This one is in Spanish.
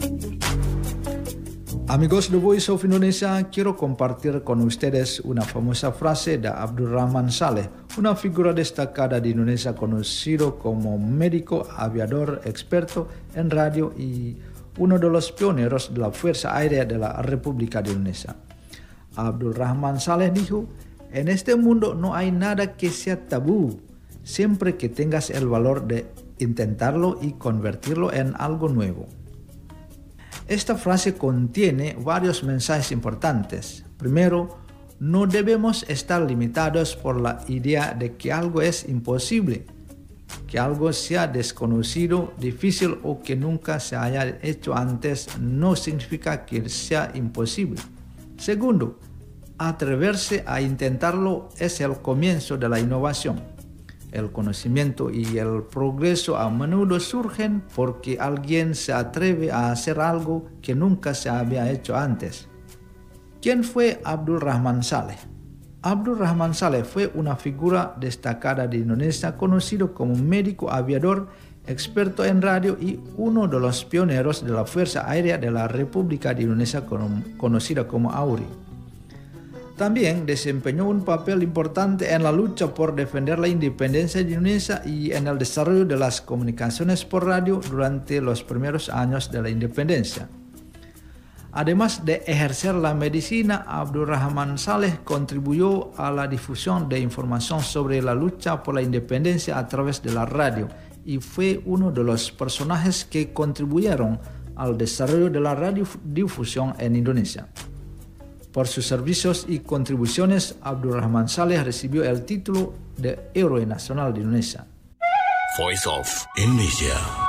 Amigos de Voice of Indonesia, quiero compartir con ustedes una famosa frase de Abdurrahman Saleh, una figura destacada de Indonesia conocido como médico, aviador, experto en radio y uno de los pioneros de la Fuerza Aérea de la República de Indonesia. Abdurrahman Saleh dijo, en este mundo no hay nada que sea tabú, siempre que tengas el valor de intentarlo y convertirlo en algo nuevo. Esta frase contiene varios mensajes importantes. Primero, no debemos estar limitados por la idea de que algo es imposible, que algo sea desconocido, difícil o que nunca se haya hecho antes no significa que sea imposible. Segundo, atreverse a intentarlo es el comienzo de la innovación. El conocimiento y el progreso a menudo surgen porque alguien se atreve a hacer algo que nunca se había hecho antes. ¿Quién fue Abdurrahman Saleh? Abdurrahman Saleh fue una figura destacada de Indonesia conocido como médico aviador, experto en radio y uno de los pioneros de la Fuerza Aérea de la República de Indonesia conocida como AURI. También desempeñó un papel importante en la lucha por defender la independencia de Indonesia y en el desarrollo de las comunicaciones por radio durante los primeros años de la independencia. Además de ejercer la medicina, Abdurrahman Saleh contribuyó a la difusión de información sobre la lucha por la independencia a través de la radio y fue uno de los personajes que contribuyeron al desarrollo de la radiodifusión en Indonesia. Por sus servicios y contribuciones, Abdurrahman Saleh recibió el título de Héroe Nacional de Indonesia. Voice of Indonesia.